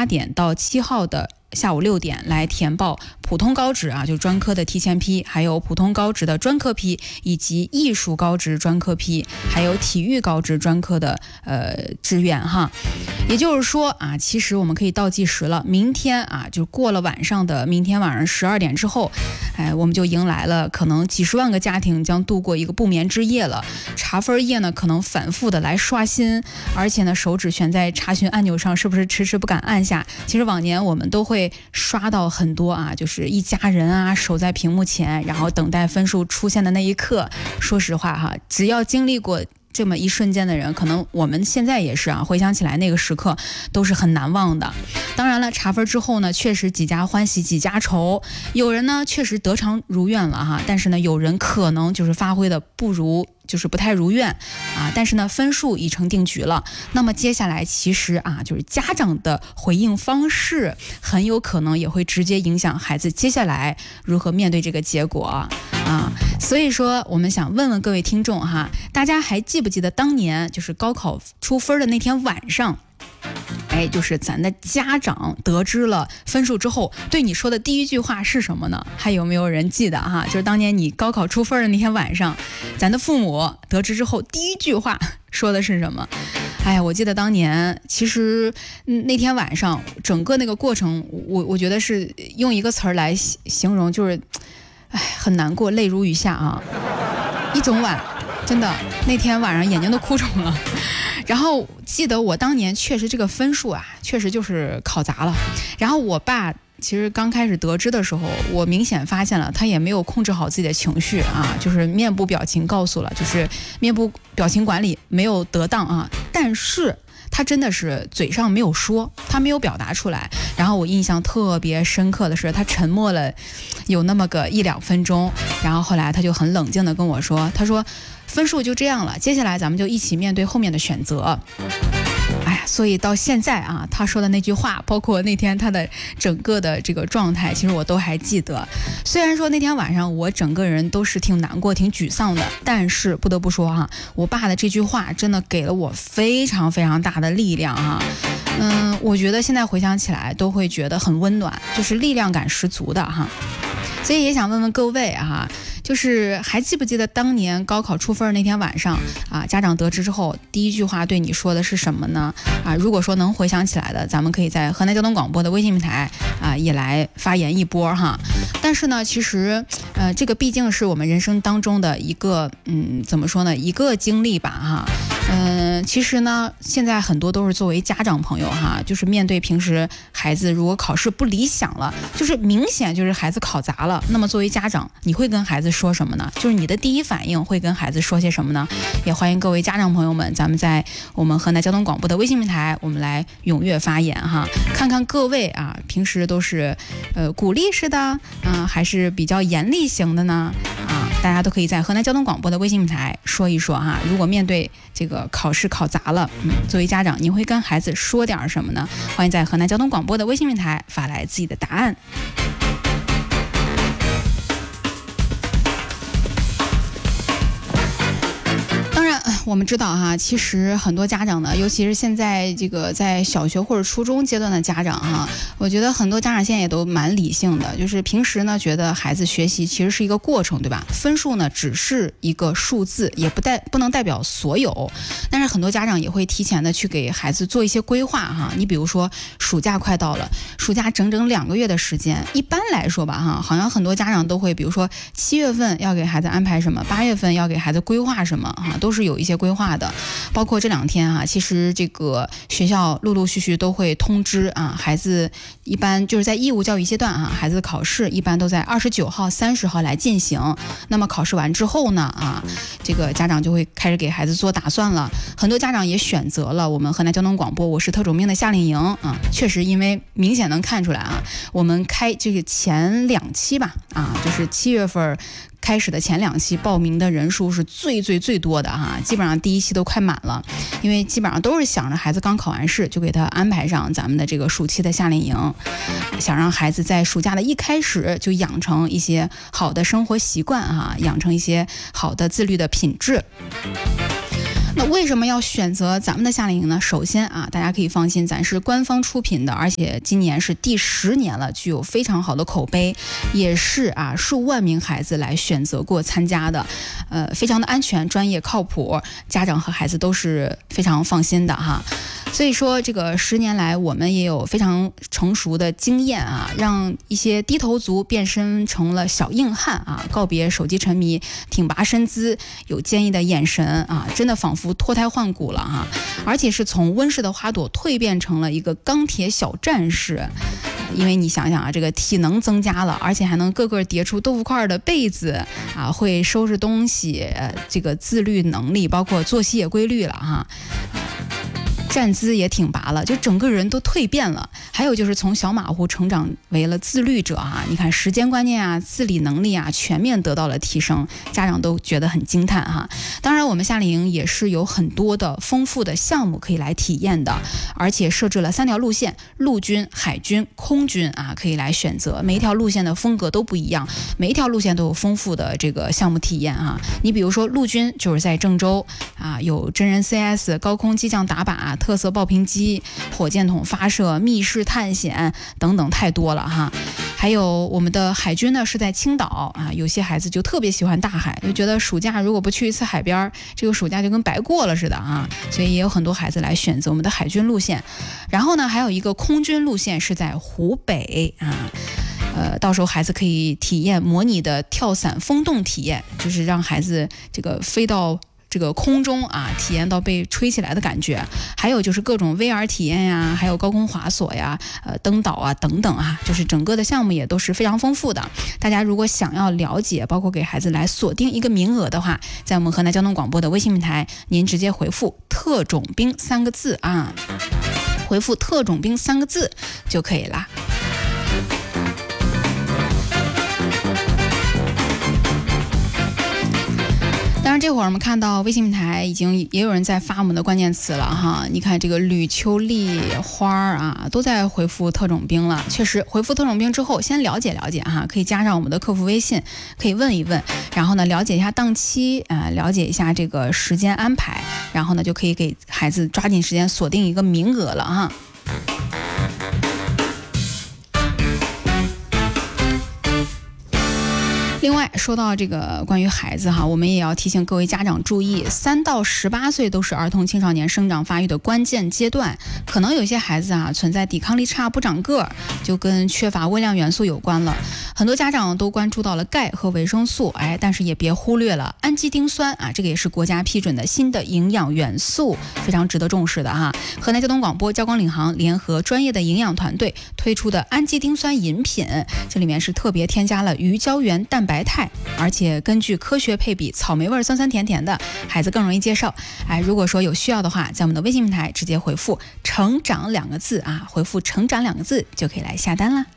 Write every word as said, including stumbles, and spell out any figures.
八点到七号的下午六点来填报普通高职啊，就专科的提前批，还有普通高职的专科批，以及艺术高职专科批，还有体育高职专科的呃志愿哈。也就是说啊，其实我们可以倒计时了，明天啊，就过了晚上的明天晚上十二点之后，哎，我们就迎来了可能几十万个家庭将度过一个不眠之夜了。查分页呢，可能反复的来刷新，而且呢，手指选在查询按钮上，是不是迟迟不敢按下？其实往年我们都会刷到很多啊，就是一家人啊守在屏幕前，然后等待分数出现的那一刻。说实话哈，只要经历过这么一瞬间的人，可能我们现在也是啊，回想起来那个时刻都是很难忘的。当然了，查分之后呢，确实几家欢喜几家愁，有人呢确实得偿如愿了哈，但是呢，有人可能就是发挥的不如。就是不太如愿啊，但是呢，分数已成定局了。那么接下来其实啊，就是家长的回应方式，很有可能也会直接影响孩子接下来如何面对这个结果啊。所以说，我们想问问各位听众哈，大家还记不记得当年就是高考出分的那天晚上？哎，就是咱的家长得知了分数之后，对你说的第一句话是什么呢？还有没有人记得哈？就是当年你高考出分的那天晚上，咱的父母得知之后，第一句话说的是什么？哎呀，我记得当年其实那天晚上整个那个过程，我我觉得是用一个词儿来形容，就是哎很难过，泪如雨下啊！一整晚，真的那天晚上眼睛都哭肿了。然后记得我当年确实这个分数啊，确实就是考砸了。然后我爸其实刚开始得知的时候，我明显发现了他也没有控制好自己的情绪啊，就是面部表情告诉了，就是面部表情管理没有得当啊。但是他真的是嘴上没有说，他没有表达出来。然后我印象特别深刻的是，他沉默了有那么个一两分钟，然后后来他就很冷静的跟我说，他说分数就这样了，接下来咱们就一起面对后面的选择。哎呀，所以到现在啊，他说的那句话，包括那天他的整个的这个状态，其实我都还记得。虽然说那天晚上我整个人都是挺难过、挺沮丧的，但是不得不说哈，我爸的这句话真的给了我非常非常大的力量哈。嗯，我觉得现在回想起来都会觉得很温暖，就是力量感十足的哈。所以也想问问各位啊，就是还记不记得当年高考出分那天晚上啊，家长得知之后第一句话对你说的是什么呢？啊，如果说能回想起来的，咱们可以在河南交通广播的微信平台啊也来发言一波哈。但是呢，其实呃这个毕竟是我们人生当中的一个嗯怎么说呢一个经历吧哈。嗯，其实呢，现在很多都是作为家长朋友哈，就是面对平时孩子如果考试不理想了，就是明显就是孩子考砸了，那么作为家长，你会跟孩子说什么呢？就是你的第一反应会跟孩子说些什么呢？也欢迎各位家长朋友们，咱们在我们河南交通广播的微信平台，我们来踊跃发言哈，看看各位啊，平时都是呃鼓励式的啊、呃，还是比较严厉型的呢？啊，大家都可以在河南交通广播的微信平台说一说哈。如果面对这个考试考砸了，嗯，作为家长，你会跟孩子说点什么呢？欢迎在河南交通广播的微信平台发来自己的答案。我们知道哈，其实很多家长呢，尤其是现在这个在小学或者初中阶段的家长哈，我觉得很多家长现在也都蛮理性的，就是平时呢觉得孩子学习其实是一个过程，对吧？分数呢只是一个数字，也不代不能代表所有。但是很多家长也会提前的去给孩子做一些规划哈。你比如说暑假快到了，暑假整整两个月的时间，一般来说吧哈，好像很多家长都会，比如说七月份要给孩子安排什么，八月份要给孩子规划什么哈，都是有一些规划的。包括这两天啊，其实这个学校陆陆续续都会通知啊，孩子一般就是在义务教育阶段啊，孩子考试一般都在二十九号、三十号来进行。那么考试完之后呢啊，这个家长就会开始给孩子做打算了。很多家长也选择了我们河南交通广播我是特种兵的夏令营啊，确实因为明显能看出来啊，我们开这个前两期吧啊，就是七月份开始的前两期报名的人数是最最最多的哈，基本上第一期都快满了，因为基本上都是想着孩子刚考完试就给他安排上咱们的这个暑期的夏令营，想让孩子在暑假的一开始就养成一些好的生活习惯哈，养成一些好的自律的品质。 那为什么要选择咱们的夏令营呢？首先啊，大家可以放心，咱是官方出品的，而且今年是第十年了，具有非常好的口碑，也是啊数万名孩子来选择过参加的，呃，非常的安全、专业、靠谱，家长和孩子都是非常放心的哈。所以说，这个十年来，我们也有非常成熟的经验啊，让一些低头族变身成了小硬汉啊，告别手机沉迷，挺拔身姿，有坚毅的眼神啊，真的仿佛脱胎换骨了哈！而且是从温室的花朵蜕变成了一个钢铁小战士。因为你想想啊，这个体能增加了，而且还能个个叠出豆腐块的被子啊，会收拾东西，呃，这个自律能力，包括作息也规律了哈。站姿也挺拔了，就整个人都蜕变了。还有就是从小马虎成长为了自律者啊，你看时间观念啊、自理能力啊，全面得到了提升，家长都觉得很惊叹哈。当然，我们夏令营也是有很多的丰富的项目可以来体验的，而且设置了三条路线，陆军、海军、空军啊，可以来选择。每一条路线的风格都不一样，每一条路线都有丰富的这个项目体验啊。你比如说陆军就是在郑州啊，有真人 C S、高空机降打靶、特色爆屏机、火箭筒发射、密室探险等等，太多了哈。还有我们的海军呢是在青岛啊，有些孩子就特别喜欢大海，就觉得暑假如果不去一次海边，这个暑假就跟白过了似的啊，所以也有很多孩子来选择我们的海军路线。然后呢，还有一个空军路线是在湖北啊。呃，到时候孩子可以体验模拟的跳伞风洞体验，就是让孩子这个飞到这个空中啊，体验到被吹起来的感觉。还有就是各种 V R 体验呀，还有高空滑索呀、呃登岛啊等等啊，就是整个的项目也都是非常丰富的。大家如果想要了解，包括给孩子来锁定一个名额的话，在我们河南交通广播的微信平台，您直接回复特种兵三个字啊，回复特种兵三个字就可以了。当然这会儿我们看到微信平台已经也有人在发我们的关键词了哈，你看这个吕秋丽花啊都在回复特种兵了。确实回复特种兵之后先了解了解哈，可以加上我们的客服微信，可以问一问，然后呢了解一下档期啊、呃，了解一下这个时间安排，然后呢就可以给孩子抓紧时间锁定一个名额了哈。另外说到这个关于孩子哈，我们也要提醒各位家长注意，三到十八岁都是儿童青少年生长发育的关键阶段，可能有些孩子啊存在抵抗力差、不长个儿，就跟缺乏微量元素有关了。很多家长都关注到了钙和维生素，哎，但是也别忽略了氨基丁酸啊，这个也是国家批准的新的营养元素，非常值得重视的哈。河南交通广播、交广领航联合专业的营养团队推出的氨基丁酸饮品，这里面是特别添加了鱼胶原蛋白肽，而且根据科学配比，草莓味酸酸甜甜的，孩子更容易接受。哎，如果说有需要的话，在我们的微信平台直接回复成长两个字啊，回复成长两个字就可以来下单了。